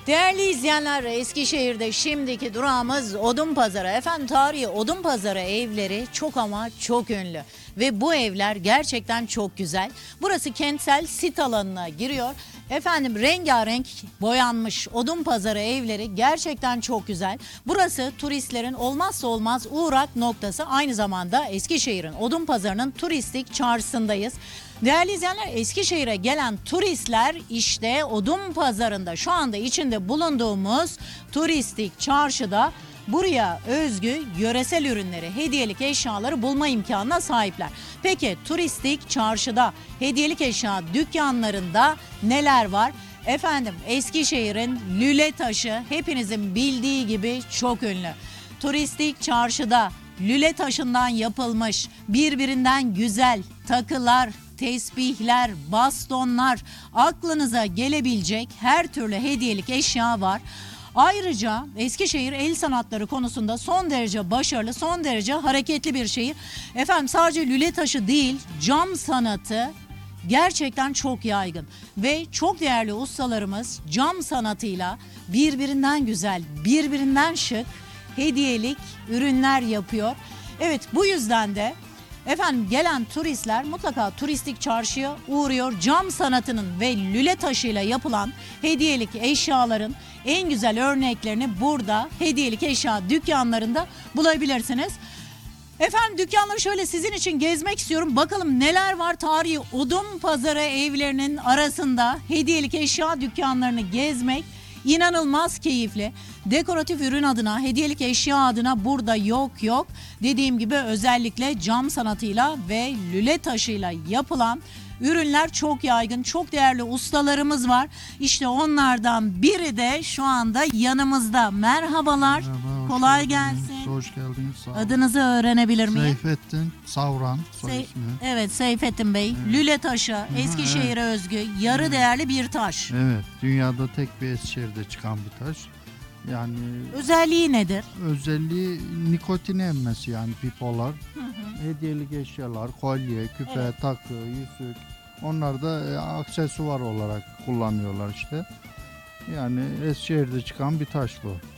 Değerli izleyenler, Eskişehir'de şimdiki durağımız Odunpazarı. Efendim, tarihi Odunpazarı evleri çok ama çok ünlü. Ve bu evler gerçekten çok güzel. Burası kentsel sit alanına giriyor. Efendim, rengarenk boyanmış Odunpazarı evleri gerçekten çok güzel. Burası turistlerin olmazsa olmaz uğrak noktası. Aynı zamanda Eskişehir'in Odunpazarı'nın turistik çarşısındayız. Değerli izleyenler, Eskişehir'e gelen turistler işte Odunpazarı'nda, şu anda içinde bulunduğumuz turistik çarşıda buraya özgü yöresel ürünleri, hediyelik eşyaları bulma imkanına sahipler. Peki turistik çarşıda, hediyelik eşya dükkanlarında neler var? Efendim, Eskişehir'in lüle taşı hepinizin bildiği gibi çok ünlü. Turistik çarşıda lüle taşından yapılmış birbirinden güzel takılar, tesbihler, bastonlar, aklınıza gelebilecek her türlü hediyelik eşya var. Ayrıca Eskişehir el sanatları konusunda son derece başarılı, son derece hareketli bir şehir. Efendim, sadece lüle taşı değil, cam sanatı gerçekten çok yaygın. Ve çok değerli ustalarımız cam sanatıyla birbirinden güzel, birbirinden şık hediyelik ürünler yapıyor. Evet, bu yüzden de efendim gelen turistler mutlaka turistik çarşıya uğruyor. Cam sanatının ve lüle taşıyla yapılan hediyelik eşyaların en güzel örneklerini burada hediyelik eşya dükkanlarında bulabilirsiniz. Efendim, dükkanları şöyle sizin için gezmek istiyorum. Bakalım neler var tarihi Odunpazarı evlerinin arasında. Hediyelik eşya dükkanlarını gezmek İnanılmaz keyifli. Dekoratif ürün adına, hediyelik eşya adına burada yok. Dediğim gibi özellikle cam sanatıyla ve lüle taşıyla yapılan ürünler çok yaygın. Çok değerli ustalarımız var. İşte onlardan biri de şu anda yanımızda. Merhabalar. Merhaba, Kolay geldiniz. gelsin. Hoş geldiniz. Sağ olun. Adınızı öğrenebilir miyim? Seyfettin Savran soy ismi. Evet, Seyfettin Bey. Evet. Lüle taşı, Eskişehir'e özgü, yarı değerli bir taş. Evet, dünyada tek bir Eskişehir'de çıkan bir taş. Yani Özelliği nedir? özelliği nikotini emmesi, yani pipolar, hediyelik eşyalar, kolye, küpe, Evet. takı, yüzük. Onlar da aksesuar olarak kullanıyorlar işte. Yani Eskişehir'de çıkan bir taş bu.